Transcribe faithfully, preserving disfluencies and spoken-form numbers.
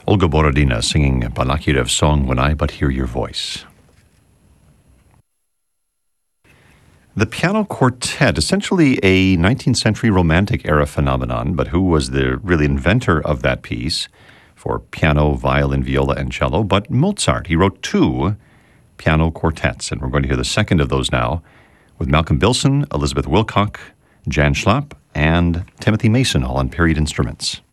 Olga Borodina singing Balakirev song When I But Hear Your Voice. The piano quartet, essentially a nineteenth century romantic era phenomenon, but who was the really inventor of that piece for piano, violin, viola, and cello? But Mozart. He wrote two piano quartets, and we're going to hear the second of those now with Malcolm Bilson, Elizabeth Wilcock, Jan Schlapp, and Timothy Mason, all on period instruments.